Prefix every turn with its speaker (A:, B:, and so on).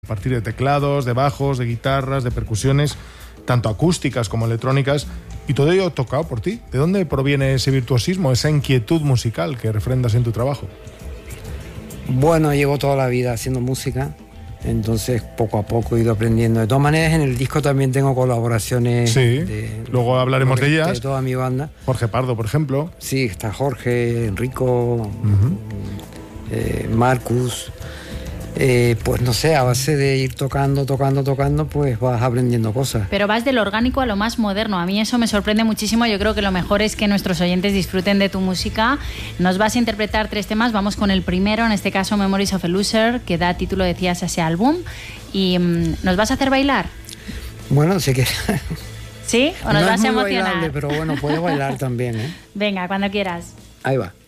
A: partir de teclados, de bajos, de guitarras, de percusiones, tanto acústicas como electrónicas, y todo ello tocado por ti. ¿De dónde proviene ese virtuosismo, esa inquietud musical que refrendas en tu trabajo?
B: Bueno, llevo toda la vida haciendo música, entonces poco a poco he ido aprendiendo. De todas maneras, en el disco también tengo colaboraciones.
A: Sí, luego hablaremos de ellas.
B: De toda mi banda.
A: Jorge Pardo, por ejemplo.
B: Sí, está Jorge, Enrico, Marcus. Pues no sé, a base de ir tocando, pues vas aprendiendo cosas.
C: Pero vas de lo orgánico a lo más moderno. A mí eso me sorprende muchísimo. Yo creo que lo mejor es que nuestros oyentes disfruten de tu música. Nos vas a interpretar 3 temas. Vamos con el primero, en este caso Memories of a Loser, que da título, decías, a ese álbum. Y ¿nos vas a hacer bailar?
B: Bueno, sí que...
C: ¿Sí? ¿O nos vas a emocionar?
B: Bailable, pero bueno, puedo bailar también, ¿eh?
C: Venga, cuando quieras.
B: Ahí va.